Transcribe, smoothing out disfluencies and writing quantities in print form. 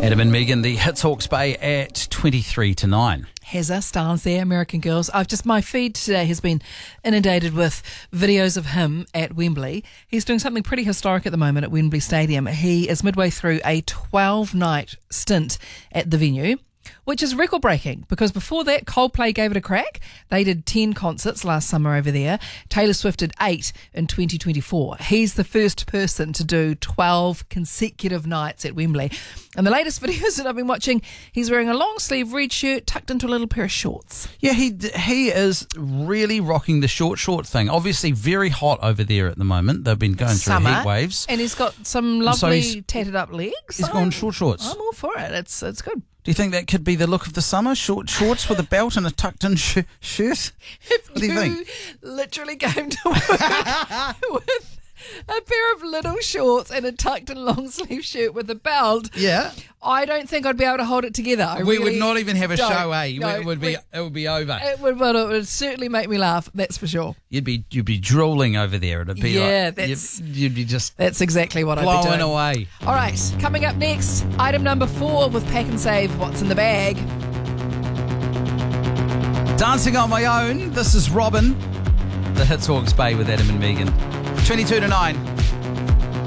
Adam and Megan, the Hits Hawke's Bay at 23 to 9. Hezza stars there, American Girls. My feed today has been inundated with videos of him at Wembley. He's doing something pretty historic at the moment at Wembley Stadium. He is midway through a 12-night stint at the venue, which is record-breaking because before that, Coldplay gave it a crack. They did 10 concerts last summer over there. Taylor Swift did 8 in 2024. He's the first person to do 12 consecutive nights at Wembley. And the latest videos that I've been watching, he's wearing a long-sleeve red shirt tucked into a little pair of shorts. Yeah, he is really rocking the short thing. Obviously very hot over there at the moment. They've been going through heat waves. And he's got some lovely tatted up legs. He's gone shorts. I'm all for it. It's good. Do you think that could be the look of the summer? Short shorts with a belt and a tucked-in shirt? What do you think? Literally came to work with a pair of little shorts and a tucked-in long-sleeve shirt with a belt. Yeah. I don't think I'd be able to hold it together. We would not even have a show, No, it would be over. It would certainly make me laugh, that's for sure. You'd be drooling over there. It'd be you'd be just that's exactly what I'd be doing. blowing away. All right, coming up next, item number 4 with Pack and Save. What's in the bag? Dancing on my own. This is Robin. The Hits Hawke's Bay with Adam and Megan. 22 to 9.